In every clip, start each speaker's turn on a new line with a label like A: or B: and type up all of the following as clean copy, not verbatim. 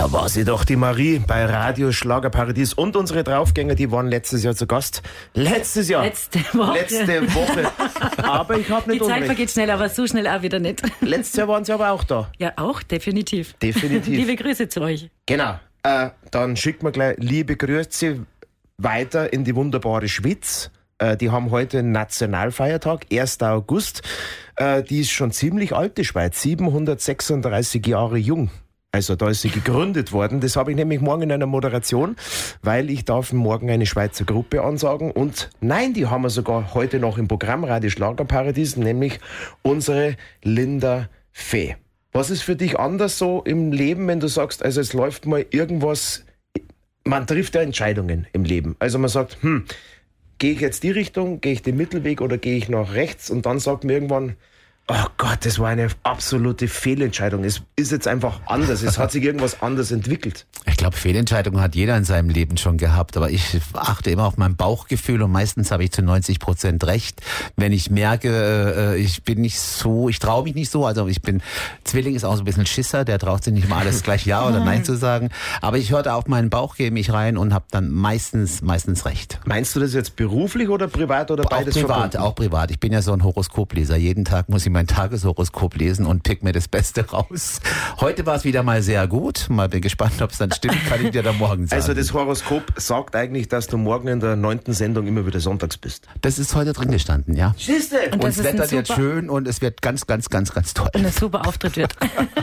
A: Da war sie doch, die Marie, bei Radio Schlagerparadies. Und unsere Draufgänger, die waren letztes Jahr zu Gast. Letzte Woche. Aber ich habe nicht
B: Die Zeit
A: Unrecht.
B: vergeht schnell, aber so schnell auch wieder nicht.
A: Letztes Jahr waren sie aber auch da.
B: Ja, auch, definitiv.
A: Definitiv.
B: Liebe Grüße zu euch.
A: Genau. Dann schickt man gleich liebe Grüße weiter in die wunderbare Schweiz. Die haben heute einen Nationalfeiertag, 1. August. Die ist schon ziemlich alt, die Schweiz, 736 Jahre jung. Also da ist sie gegründet worden. Das habe ich nämlich morgen in einer Moderation, weil ich darf morgen eine Schweizer Gruppe ansagen. Und nein, die haben wir sogar heute noch im Programm Radio Schlagerparadies, nämlich unsere Linda Fee. Was ist für dich anders so im Leben, wenn du sagst, also es läuft mal irgendwas, man trifft ja Entscheidungen im Leben. Also man sagt, gehe ich jetzt die Richtung, gehe ich den Mittelweg oder gehe ich nach rechts? Und dann sagt man irgendwann, oh Gott, das war eine absolute Fehlentscheidung. Es ist jetzt einfach anders. Es hat sich irgendwas anders entwickelt.
C: Ich glaube, Fehlentscheidungen hat jeder in seinem Leben schon gehabt. Aber ich achte immer auf mein Bauchgefühl und meistens habe ich zu 90% recht. Wenn ich merke, ich traue mich nicht so. Also Zwilling ist auch so ein bisschen Schisser. Der traut sich nicht mal alles gleich Ja oder Nein zu sagen. Aber ich hörte auf meinen Bauch, gehe mich rein und habe dann meistens recht.
A: Meinst du das jetzt beruflich oder privat oder beides verbunden?
C: Auch privat. Ich bin ja so ein Horoskopleser. Jeden Tag muss ich mein Tageshoroskop lesen und pick mir das Beste raus. Heute war es wieder mal sehr gut. Mal bin gespannt, ob es dann stimmt, kann ich dir dann morgen sagen.
A: Also das Horoskop sagt eigentlich, dass du morgen in der 9. Sendung immer wieder sonntags bist.
C: Das ist heute drin gestanden, ja.
A: Siehste?
C: Und das Wetter wird schön und es wird ganz, ganz, ganz, ganz toll.
B: Und ein super Auftritt wird.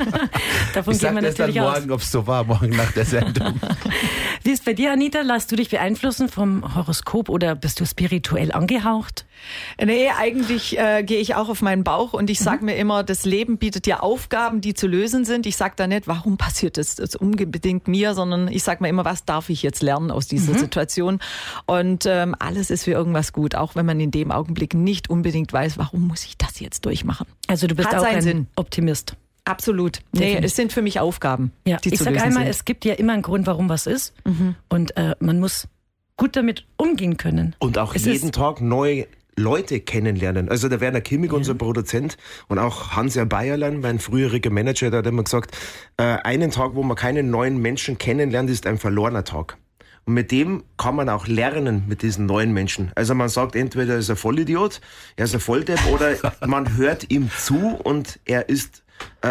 B: Davon
C: Ich
B: gehen
C: sag
B: wir
C: das dann
B: natürlich aus.
C: morgen, ob es so war, morgen nach der Sendung.
B: Wie ist bei dir, Anita? Lässt du dich beeinflussen vom Horoskop oder bist du spirituell angehaucht?
D: Nee, eigentlich gehe ich auch auf meinen Bauch und ich sage mir immer, das Leben bietet dir Aufgaben, die zu lösen sind. Ich sage da nicht, warum passiert das unbedingt mir, sondern ich sage mir immer, was darf ich jetzt lernen aus dieser Situation? Und alles ist für irgendwas gut, auch wenn man in dem Augenblick nicht unbedingt weiß, warum muss ich das jetzt durchmachen.
B: Also du bist
D: Hat
B: auch
D: seinen
B: ein
D: Sinn.
B: Optimist.
D: Absolut. Nee, es sind für mich Aufgaben,
B: Ja,
D: die
B: ich
D: zu
B: sage
D: lösen
B: einmal,
D: sind.
B: es gibt ja immer einen Grund, warum was ist. Und man muss gut damit umgehen können.
A: Und auch
B: Es
A: jeden
B: ist-
A: Tag neue Leute kennenlernen. Also der Werner Kimmig, unser Produzent, und auch Hans-Jörn Bayerlein, mein früheriger Manager, der hat immer gesagt, einen Tag, wo man keine neuen Menschen kennenlernt, ist ein verlorener Tag. Und mit dem kann man auch lernen, mit diesen neuen Menschen. Also man sagt, entweder er ist ein Vollidiot, er ist ein Volldepp, oder man hört ihm zu und er ist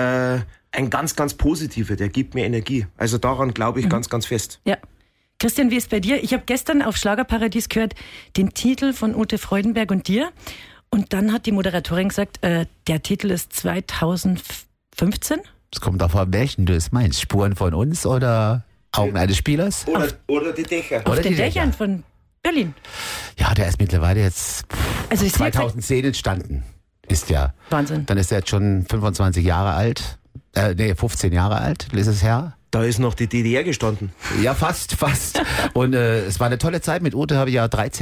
A: ein ganz, ganz positiver, der gibt mir Energie. Also daran glaube ich ganz, ganz fest.
B: Ja. Christian, wie ist bei dir? Ich habe gestern auf Schlagerparadies gehört, den Titel von Ute Freudenberg und dir. Und dann hat die Moderatorin gesagt, der Titel ist 2015.
C: Es kommt darauf an, welchen du es meinst. Spuren von uns oder Augen eines Spielers?
A: Oder die Dächer.
B: Auf
C: Oder
B: den
C: die Dächer.
B: Dächern von Berlin.
C: Ja, der ist mittlerweile jetzt
B: Also ich sehe
C: 2010 entstanden. Ist ja.
B: Wahnsinn.
C: Dann ist er jetzt schon 25 Jahre alt. 15 Jahre alt, ist es her.
A: Da ist noch die DDR gestanden.
C: Ja, fast. Und es war eine tolle Zeit. Mit Ute habe ich ja 13